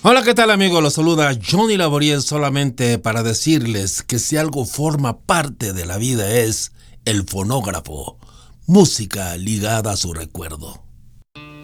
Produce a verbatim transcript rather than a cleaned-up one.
Hola, ¿qué tal, amigos? Los saluda Johnny Laboriel solamente para decirles que si algo forma parte de la vida es el fonógrafo, música ligada a su recuerdo.